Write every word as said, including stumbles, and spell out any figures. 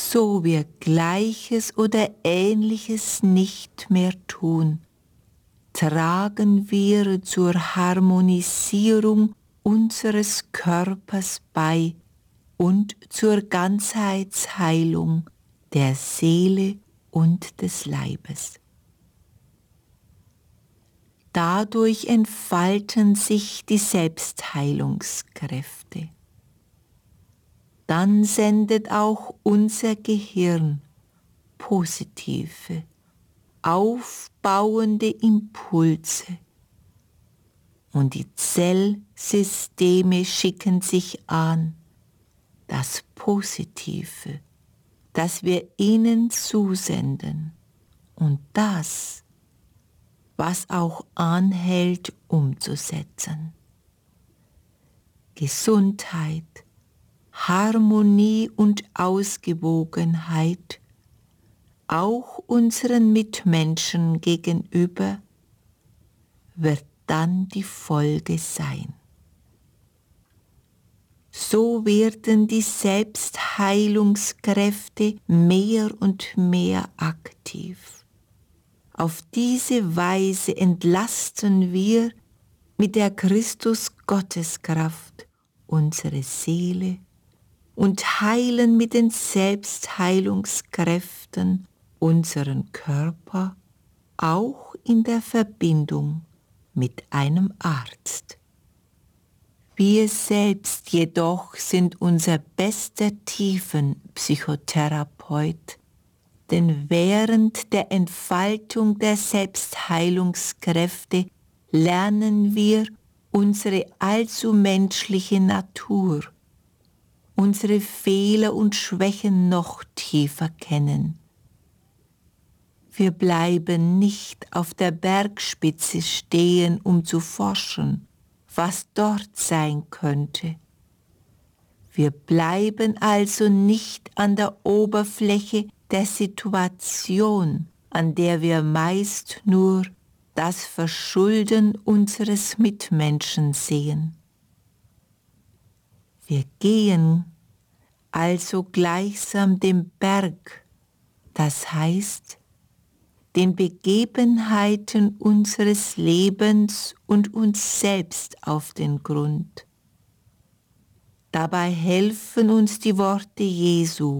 so wir Gleiches oder Ähnliches nicht mehr tun, tragen wir zur Harmonisierung unseres Körpers bei und zur Ganzheitsheilung der Seele und des Leibes. Dadurch entfalten sich die Selbstheilungskräfte. Dann sendet auch unser Gehirn positive, aufbauende Impulse und die Zellsysteme schicken sich an, das Positive, das wir ihnen zusenden und das, was auch anhält, umzusetzen. Gesundheit, Harmonie und Ausgewogenheit, auch unseren Mitmenschen gegenüber, wird dann die Folge sein. So werden die Selbstheilungskräfte mehr und mehr aktiv. Auf diese Weise entlasten wir mit der Christus-Gotteskraft unsere Seele und heilen mit den Selbstheilungskräften unseren Körper, auch in der Verbindung mit einem Arzt. Wir selbst jedoch sind unser bester Tiefenpsychotherapeut, denn während der Entfaltung der Selbstheilungskräfte lernen wir unsere allzu menschliche Natur, unsere Fehler und Schwächen noch tiefer kennen. Wir bleiben nicht auf der Bergspitze stehen, um zu forschen, was dort sein könnte. Wir bleiben also nicht an der Oberfläche der Situation, an der wir meist nur das Verschulden unseres Mitmenschen sehen. Wir gehen also gleichsam dem Berg, das heißt, den Begebenheiten unseres Lebens und uns selbst auf den Grund. Dabei helfen uns die Worte Jesu: